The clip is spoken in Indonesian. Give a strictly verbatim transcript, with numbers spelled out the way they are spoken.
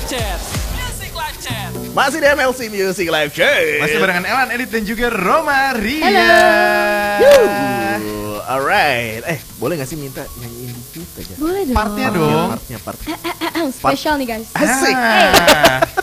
Live Chat. Music Live Chat. Masih dengan L C Music Live Chat. Masih barengan Elan, Edit dan juga Roma Ria. Yuh, alright. Eh, boleh gak sih minta nyanyiin dikit aja? Boleh dong. Partnya dong. Partnya, part. Spesial nih guys. Asik. Ah.